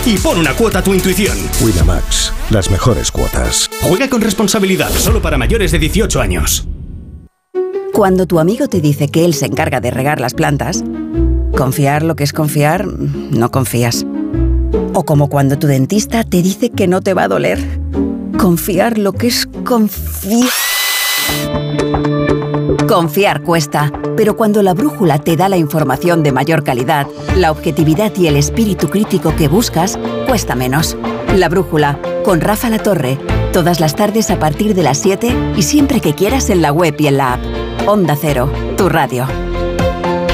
y pon una cuota a tu intuición. Winamax, las mejores cuotas. Juega con responsabilidad, solo para mayores de 18 años. Cuando tu amigo te dice que él se encarga de regar las plantas, confiar lo que es confiar, no confías. O como cuando tu dentista te dice que no te va a doler. Confiar lo que es confiar. Confiar cuesta, pero cuando la brújula te da la información de mayor calidad, la objetividad y el espíritu crítico que buscas, cuesta menos. La brújula, con Rafa La Torre, todas las tardes a partir de las 7 y siempre que quieras en la web y en la app. Onda Cero, tu radio.